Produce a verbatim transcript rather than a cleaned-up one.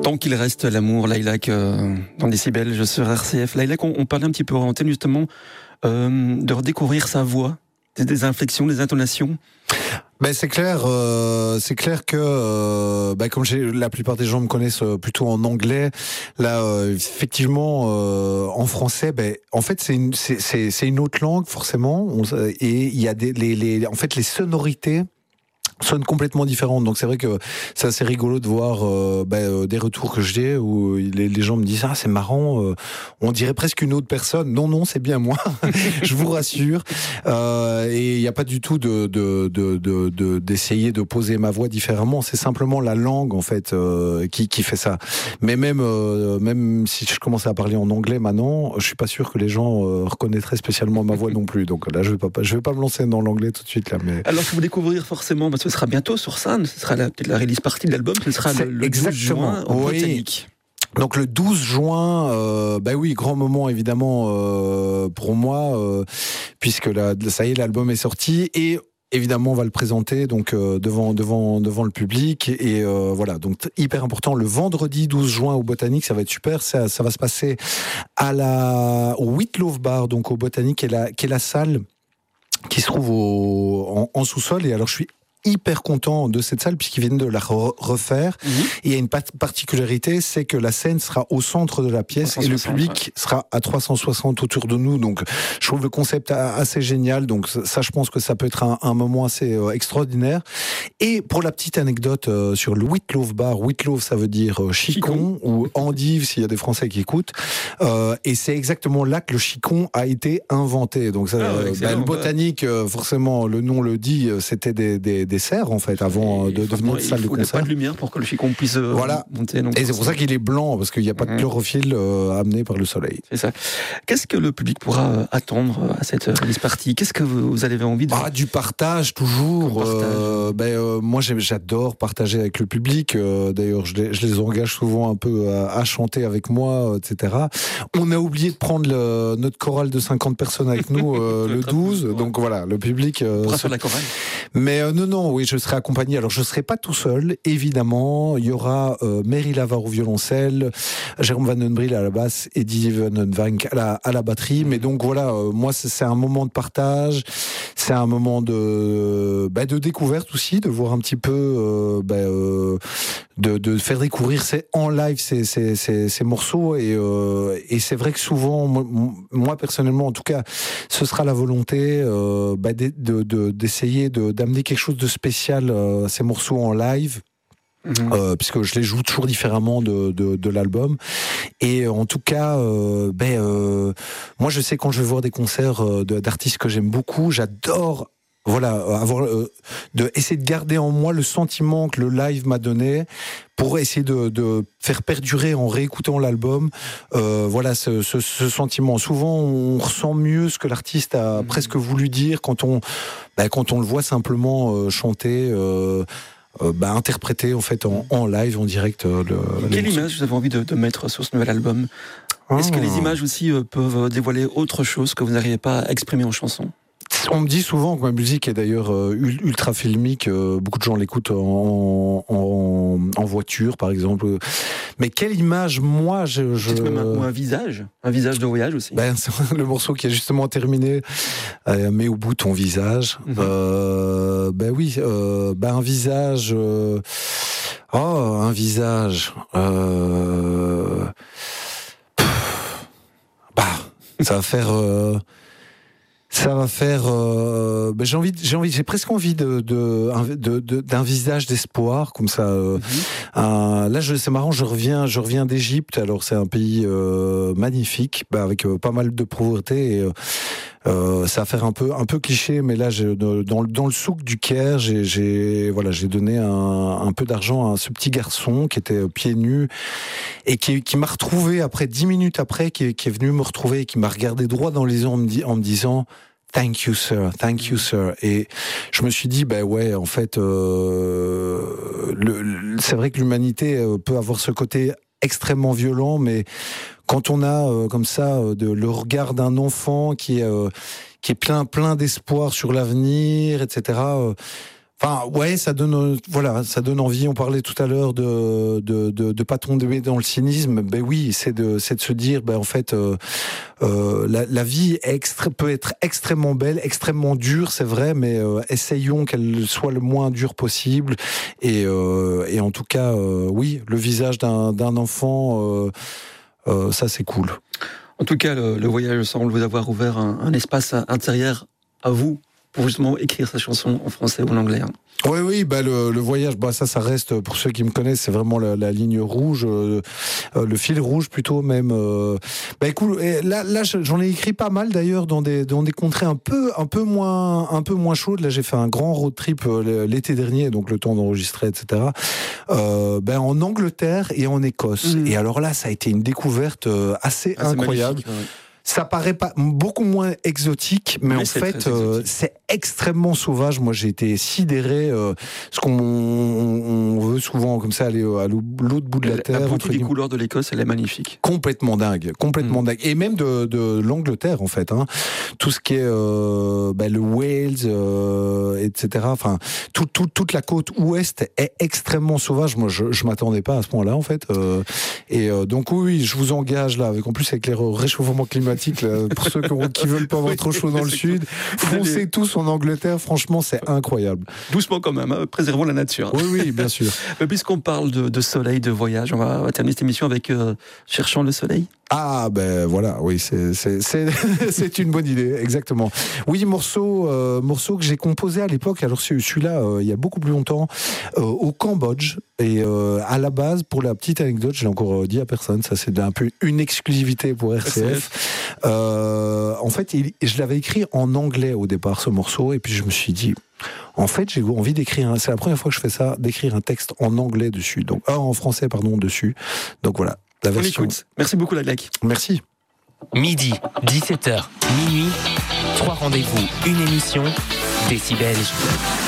Tant qu'il reste l'amour, Lilac, euh, dans Décibel, je sur R C F. Lilac, on, on parlait un petit peu en antenne justement euh, de redécouvrir sa voix, des, des inflexions, des intonations. Ben c'est clair, euh, c'est clair que euh, ben comme j'ai, la plupart des gens me connaissent plutôt en anglais, là euh, effectivement euh, en français, ben en fait c'est une c'est c'est, c'est une autre langue forcément, on, et il y a des les, les en fait les sonorités sonnent complètement différentes. Donc c'est vrai que c'est assez rigolo de voir euh, bah, euh, des retours que j'ai où les, les gens me disent ah c'est marrant, euh, on dirait presque une autre personne. Non non c'est bien moi, je vous rassure. Euh, et il n'y a pas du tout de, de, de, de, de d'essayer de poser ma voix différemment. C'est simplement la langue en fait euh, qui, qui fait ça. Mais même euh, même si je commençais à parler en anglais maintenant, je suis pas sûr que les gens euh, reconnaîtraient spécialement ma voix non plus. Donc là je vais pas je vais pas me lancer dans l'anglais tout de suite là. Mais alors, il faut découvrir forcément, parce que ce sera bientôt sur scène, ce sera la, peut-être la release partie de l'album, ce sera le, le douze juin en oui. Botanique. Donc le douze juin, euh, bah oui, grand moment évidemment euh, pour moi, euh, puisque la, ça y est, l'album est sorti et évidemment on va le présenter donc euh, devant devant devant le public et euh, voilà, donc hyper important, le vendredi douze juin au Botanique, ça va être super. Ça, ça va se passer à la au Wheat Loaf Bar, donc au Botanique, qui est la qui est la salle qui se trouve au, en, en sous-sol. Et alors je suis hyper content de cette salle puisqu'ils viennent de la re- refaire. Mmh. Et il y a une particularité, c'est que la scène sera au centre de la pièce trois cent soixante, et le public ouais. sera à trois cent soixante autour de nous. Donc je trouve le concept assez génial. Donc ça, je pense que ça peut être un, un moment assez euh, extraordinaire. Et pour la petite anecdote euh, sur le Wheat Loaf Bar, Wheat Loaf ça veut dire euh, chicon, chicon ou endive s'il y a des Français qui écoutent. Euh, et c'est exactement là que le chicon a été inventé. Donc ça, ah, ouais, bah, le Botanique, euh, forcément le nom le dit, c'était des, des, des serres en fait avant et de devenir salle de concert. Il faut pas de lumière pour que le chicon puisse euh, voilà. monter. Donc et c'est pour ça qu'il est blanc parce qu'il n'y a pas de chlorophylle euh, amené par le soleil. C'est ça. Qu'est-ce que le public pourra euh, attendre à cette release party ? Qu'est-ce que vous, vous avez envie de ah, du partage toujours. Partage. Euh, ben euh, moi j'adore partager avec le public. Euh, d'ailleurs je les, je les engage souvent un peu à, à chanter avec moi, et cetera. On a oublié de prendre le, notre chorale de cinquante personnes avec nous euh, le douze. Ouais. Donc voilà, le public. Euh, on pourra faire la chorale. Mais euh, non non. Oui, je serai accompagné. Alors, je ne serai pas tout seul, évidemment. Il y aura euh, Mary Lavar au violoncelle, Jérôme Van Den Briel à la basse, Eddie Van Den Vank à la, à la batterie. Mais donc, voilà, euh, moi, c'est, c'est un moment de partage. C'est un moment de, bah, de découverte aussi, de voir un petit peu, euh, bah, euh, de, de faire découvrir ces, en live ces, ces, ces, ces morceaux. Et, euh, et c'est vrai que souvent, moi, personnellement, en tout cas, ce sera la volonté euh, bah, de, de, d'essayer de, d'amener quelque chose de spécial euh, ces morceaux en live. Mmh. Euh, puisque je les joue toujours différemment de, de, de l'album et en tout cas euh, ben, euh, moi je sais quand je vais voir des concerts euh, de, d'artistes que j'aime beaucoup, j'adore voilà, avoir euh, de essayer de garder en moi le sentiment que le live m'a donné pour essayer de, de faire perdurer en réécoutant l'album euh, voilà ce, ce, ce sentiment. Souvent on ressent mieux ce que l'artiste a mmh. presque voulu dire quand on ben, quand on le voit simplement euh, chanter euh, Euh, bah, interpréter en fait en, en live, en direct. Euh, le, Quelle image vous avez envie de, de mettre sur ce nouvel album ? ah. Est-ce que les images aussi euh, peuvent dévoiler autre chose que vous n'arrivez pas à exprimer en chanson ? On me dit souvent que ma musique est d'ailleurs euh, ultra filmique. Euh, beaucoup de gens l'écoutent en, en, en voiture, par exemple. Mais quelle image, moi, je... je... C'est même un, ou un visage, un visage de voyage aussi. Ben, c'est le morceau qui est justement terminé. Euh, mets au bout ton visage. Mm-hmm. Euh, ben oui, euh, ben un visage... Euh... Oh, un visage... Euh... Bah, ça va faire... Euh... Ça va faire. Euh, ben j'ai envie, j'ai envie, j'ai presque envie de, de, de, de d'un visage d'espoir comme ça. Euh, mm-hmm. un, là, je, c'est marrant. Je reviens, je reviens d'Égypte. Alors, c'est un pays euh, magnifique, ben, avec euh, pas mal de pauvreté. Et, euh, euh, ça va faire un peu, un peu cliché, mais là, j'ai, dans, dans le souk du Caire, j'ai, j'ai, voilà, j'ai donné un, un peu d'argent à ce petit garçon qui était pieds nus et qui, qui m'a retrouvé après dix minutes après, qui, qui est venu me retrouver et qui m'a regardé droit dans les yeux en me, en me disant. Thank you, sir. Thank you, sir. Et je me suis dit, ben ouais, en fait, euh, le, le, c'est vrai que l'humanité peut avoir ce côté extrêmement violent, mais quand on a euh, comme ça euh, de, le regard d'un enfant qui est euh, qui est plein plein d'espoir sur l'avenir, et cetera. Euh, Enfin, ouais, ça donne, voilà, ça donne envie. On parlait tout à l'heure de de de, de pas tomber dans le cynisme. Ben oui, c'est de c'est de se dire, ben en fait, euh, euh, la, la vie extra, peut être extrêmement belle, extrêmement dure, c'est vrai, mais euh, essayons qu'elle soit le moins dure possible. Et euh, et en tout cas, euh, oui, le visage d'un d'un enfant, euh, euh, ça c'est cool. En tout cas, le, le voyage semble vous avoir ouvert un, un espace intérieur à vous, pour justement écrire sa chanson en français ou en anglais. Hein. Oui, oui, bah le, le voyage, bah ça, ça reste, pour ceux qui me connaissent, c'est vraiment la, la ligne rouge, euh, le fil rouge plutôt même. Euh, bah écoute, là, là, j'en ai écrit pas mal d'ailleurs dans des, dans des contrées un peu, un peu moins, un peu moins chaudes. Là, j'ai fait un grand road trip l'été dernier, donc le temps d'enregistrer, et cetera. Euh, ben en Angleterre et en Écosse. Mmh. Et alors là, ça a été une découverte assez ah, incroyable. Ouais. Ça paraît pas beaucoup moins exotique, mais, mais en fait, euh, c'est extrêmement sauvage. Moi, j'ai été sidéré. Euh, parce qu'on on, on veut souvent comme ça aller à l'autre bout de la, la terre. La beauté des couleurs de l'Écosse, elle est magnifique. Complètement dingue, complètement mmh. dingue. Et même de, de l'Angleterre, en fait. Hein. Tout ce qui est euh, bah, le Wales, euh, et cetera. Enfin, tout, tout, toute la côte ouest est extrêmement sauvage. Moi, je, je m'attendais pas à ce point-là, en fait. Euh, et euh, donc oui, je vous engage là, avec en plus avec les réchauffements climatiques. Là, pour ceux qui veulent pas avoir trop chaud dans le sud, foncez tous en Angleterre, franchement c'est incroyable. Doucement quand même, hein, préservons la nature. Oui, oui, bien sûr. Mais puisqu'on parle de, de soleil, de voyage, on va, on va terminer cette émission avec euh, Cherchant le soleil. Ah ben voilà, oui, c'est c'est c'est c'est une bonne idée, exactement. Oui, morceau euh, morceau que j'ai composé à l'époque. Alors celui-là, euh, il y a beaucoup plus longtemps, euh, au Cambodge. Et euh, à la base, pour la petite anecdote, je l'ai encore dit à personne. Ça, c'est un peu une exclusivité pour R C F. Euh, en fait, il, je l'avais écrit en anglais au départ, ce morceau, et puis je me suis dit. En fait, j'ai envie d'écrire. C'est la première fois que je fais ça, d'écrire un texte en anglais dessus, donc ah, en français, pardon, dessus. Donc voilà. La version. On écoute. Merci beaucoup, Laglac. Merci. Midi, dix-sept heures, minuit, trois rendez-vous, une émission, Décibel.